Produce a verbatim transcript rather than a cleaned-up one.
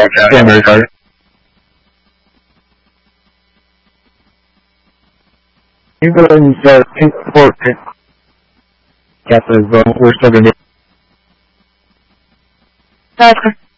Camera card. You go ahead and start port. Got the, we're still gonna be. Oscar.